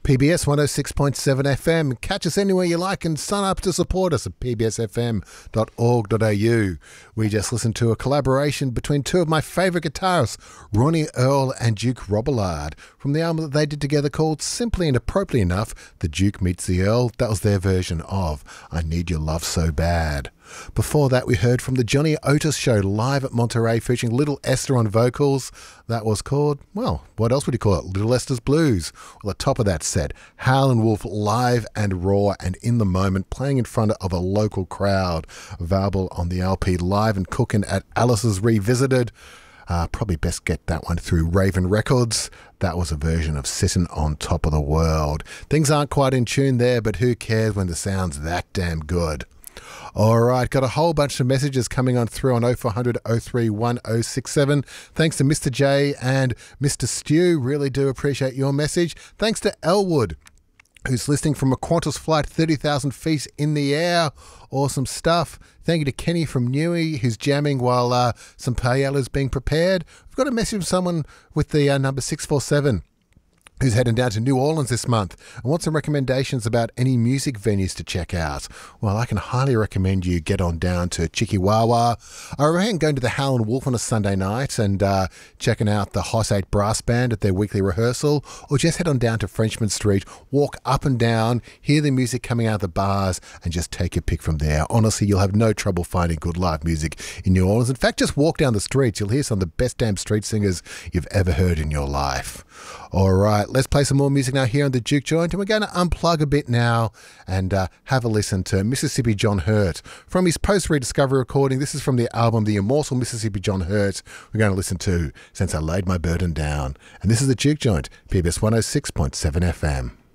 PBS 106.7 FM. Catch us anywhere you like and sign up to support us at pbsfm.org.au. We just listened to a collaboration between two of my favourite guitarists, Ronnie Earl and Duke Robillard, from the album that they did together called, simply and appropriately enough, The Duke Meets the Earl. That was their version of I Need Your Love So Bad. Before that, we heard from the Johnny Otis Show live at Monterey featuring Little Esther on vocals. That was called, well, what else would you call it? Little Esther's Blues. Well, the top of that set, Howlin' Wolf live and raw and in the moment, playing in front of a local crowd. Available on the LP Live and Cookin' at Alice's Revisited. Probably best get that one through Raven Records. That was a version of Sittin' on Top of the World. Things aren't quite in tune there, but who cares when the sound's that damn good? All right, got a whole bunch of messages coming on through on 0400 03 1067. Thanks to Mr. J and Mr. Stew. Really do appreciate your message. Thanks to Elwood, who's listening from a Qantas flight 30,000 feet in the air. Awesome stuff. Thank you to Kenny from Newey, who's jamming while some paella is being prepared. We've got a message from someone with the number 647. Who's heading down to New Orleans this month and wants some recommendations about any music venues to check out. Well, I can highly recommend you get on down to Chikiwawa. I recommend going to the Howlin' Wolf on a Sunday night and checking out the Hoss 8 Brass Band at their weekly rehearsal, or just head on down to Frenchman Street, walk up and down, hear the music coming out of the bars, and just take your pick from there. Honestly, you'll have no trouble finding good live music in New Orleans. In fact, just walk down the streets. You'll hear some of the best damn street singers you've ever heard in your life. All right, let's play some more music now here on the Juke Joint, and we're going to unplug a bit now and have a listen to Mississippi John Hurt from his post-rediscovery recording. This is from the album The Immortal Mississippi John Hurt. We're going to listen to Since I Laid My Burden Down, and this is the Juke Joint, PBS 106.7 FM.